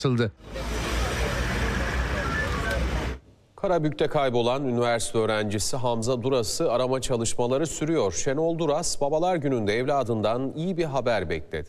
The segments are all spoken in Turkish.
atıldı. Karabük'te kaybolan üniversite öğrencisi Hamza Duras'ı arama çalışmaları sürüyor. Şenol Duras, Babalar Günü'nde evladından iyi bir haber bekledi.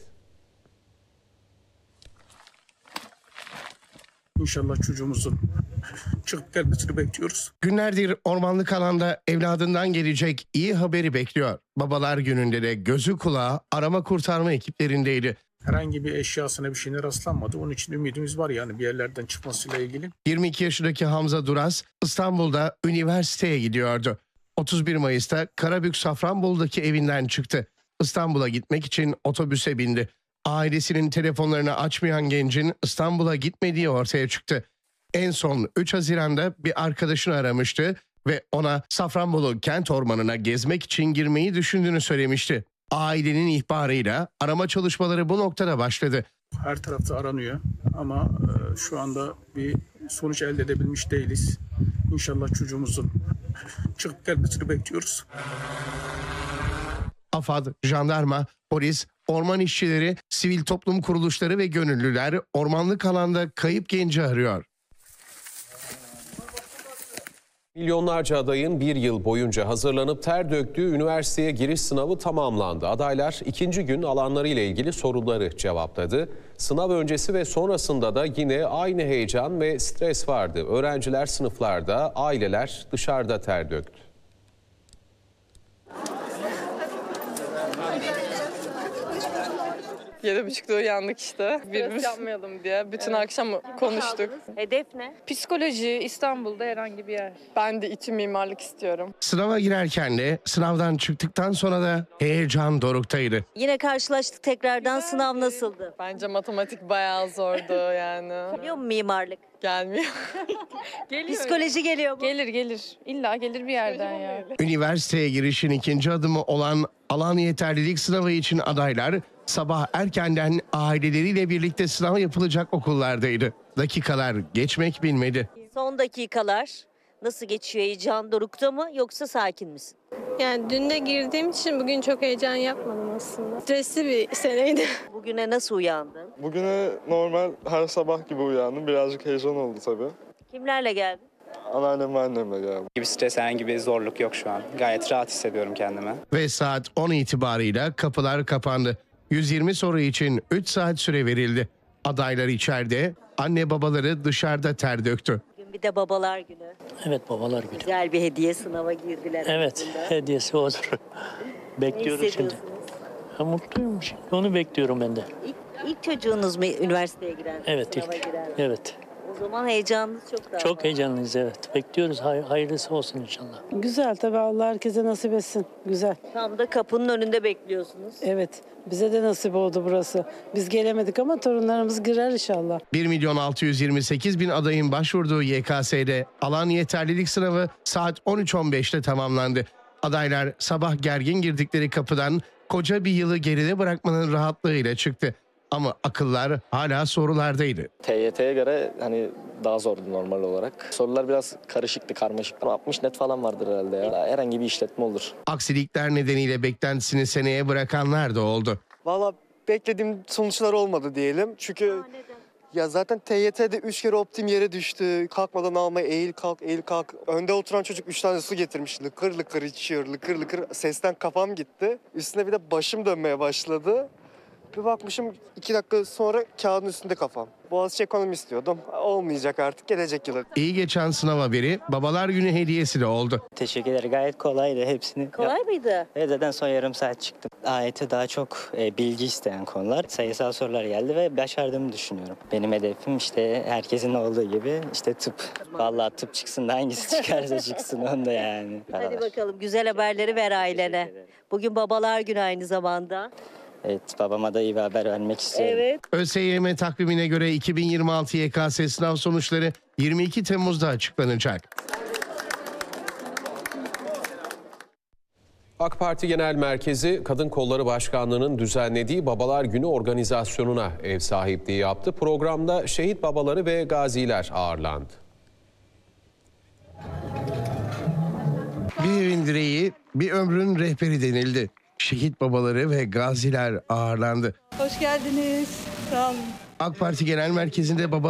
İnşallah çocuğumuzun çıkıp gelmesini bekliyoruz. Günlerdir ormanlık alanda evladından gelecek iyi haberi bekliyor. Babalar Günü'nde de gözü kulağı arama kurtarma ekiplerindeydi. Herhangi bir eşyasına bir şeyine rastlanmadı. Onun için ümidimiz var yani bir yerlerden çıkmasıyla ilgili. 22 yaşındaki Hamza Duras İstanbul'da üniversiteye gidiyordu. 31 Mayıs'ta Karabük Safranbolu'daki evinden çıktı. İstanbul'a gitmek için otobüse bindi. Ailesinin telefonlarını açmayan gencin İstanbul'a gitmediği ortaya çıktı. En son 3 Haziran'da bir arkadaşını aramıştı ve ona Safranbolu kent ormanına gezmek için girmeyi düşündüğünü söylemişti. Ailenin ihbarıyla arama çalışmaları bu noktada başladı. Her tarafta aranıyor ama şu anda bir sonuç elde edebilmiş değiliz. İnşallah çocuğumuzun çıkıp gelmesini bekliyoruz. AFAD, jandarma, polis, orman işçileri, sivil toplum kuruluşları ve gönüllüler ormanlık alanda kayıp genci arıyor. Milyonlarca adayın bir yıl boyunca hazırlanıp ter döktüğü üniversiteye giriş sınavı tamamlandı. Adaylar ikinci gün alanlarıyla ilgili soruları cevapladı. Sınav öncesi ve sonrasında da yine aynı heyecan ve stres vardı. Öğrenciler sınıflarda, aileler dışarıda ter döktü. 7.30'da uyandık işte. Birbirimiz yapmayalım diye. Bütün akşam konuştuk. Hedef ne? Psikoloji, İstanbul'da herhangi bir yer. Ben de İTÜ mimarlık istiyorum. Sınava girerken de sınavdan çıktıktan sonra da heyecan doruktaydı. Yine karşılaştık tekrardan. Sınav nasıldı? Bence matematik bayağı zordu yani. Biliyor musun mimarlık? Gelmiyor. Geliyor. Psikoloji geliyor mu? Gelir. İlla gelir bir yerden ya. Üniversiteye girişin ikinci adımı olan alan yeterlilik sınavı için adaylar sabah erkenden aileleriyle birlikte sınav yapılacak okullardaydı. Dakikalar geçmek bilmedi. Son dakikalar nasıl geçiyor? Heyecan dorukta mı yoksa sakin misin? Yani dün de girdiğim için bugün çok heyecan yapmadım aslında. Stresli bir seneydi. Bugüne nasıl uyandın? Bugüne normal her sabah gibi uyandım. Birazcık heyecan oldu tabii. Kimlerle geldin? Anneannem ve annemle geldim. Bir stres, herhangi bir zorluk yok şu an. Gayet rahat hissediyorum kendimi. Ve saat 10 itibarıyla kapılar kapandı. 120 soru için 3 saat süre verildi. Adaylar içeride, anne babaları dışarıda ter döktü. Bugün bir de babalar günü. Evet, babalar günü. Güzel bir hediye sınava girdiler. Evet, aslında. hediyesi odur. Ne Bekliyoruz şimdi. hissediyorsunuz? Ha, mutluyum şimdi. Onu bekliyorum ben de. İlk çocuğunuz mu üniversiteye giren? Evet, sınava ilk. giren? Evet. O zaman heyecanınız çok daha Çok fazla. heyecanlıyız, evet. Bekliyoruz. Hayırlısı olsun inşallah. Güzel tabii, Allah herkese nasip etsin. Güzel. Tam da kapının önünde bekliyorsunuz. Evet. Bize de nasip oldu burası. Biz gelemedik ama torunlarımız girer inşallah. 1.628.000 adayın başvurduğu YKS'de alan yeterlilik sınavı saat 13.15'te tamamlandı. Adaylar sabah gergin girdikleri kapıdan koca bir yılı geride bırakmanın rahatlığıyla çıktı. Ama akıllar hala sorulardaydı. TYT'ye göre hani daha zordu normal olarak. Sorular biraz karışıktı, karmaşık. 60 net falan vardır herhalde ya. Herhangi bir işletme olur. Aksilikler nedeniyle beklentisini seneye bırakanlar da oldu. Valla beklediğim sonuçlar olmadı diyelim. Çünkü ya zaten TYT'de 3 kere optim yere düştü. Kalkmadan almaya eğil kalk, eğil kalk. Önde oturan çocuk 3 tane su getirmiş. Lıkır lıkır içiyor, lıkır lıkır. Sesten kafam gitti. Üstüne bir de başım dönmeye başladı. Bir bakmışım 2 dakika sonra kağıdın üstünde kafam. Boğaziçi ekonomi istiyordum. Olmayacak artık, gelecek yıl. İyi geçen sınav haberi Babalar Günü hediyesi de oldu. Teşekkürler. Gayet kolaydı hepsini. Kolay mıydı? Evet, zaten son yarım saat çıktım. AYT daha çok bilgi isteyen konular. Sayısal sorular geldi ve başardığımı düşünüyorum. Benim hedefim işte herkesin olduğu gibi işte tıp. Vallahi tıp çıksın da hangisi çıkarsa çıksın onda yani. Hadi bakalım, güzel haberleri ver ailene. Bugün babalar günü aynı zamanda. Evet, babama da iyi bir haber vermek istiyorum. Evet. ÖSYM takvimine göre 2026 YKS sınav sonuçları 22 Temmuz'da açıklanacak. AK Parti Genel Merkezi Kadın Kolları Başkanlığı'nın düzenlediği Babalar Günü organizasyonuna ev sahipliği yaptı. Programda şehit babaları ve gaziler ağırlandı. Bir evin direği, bir ömrün rehberi denildi. Şehit babaları ve gaziler ağırlandı. Hoş geldiniz. Sağ olun. AK Parti Genel Merkezi'nde baba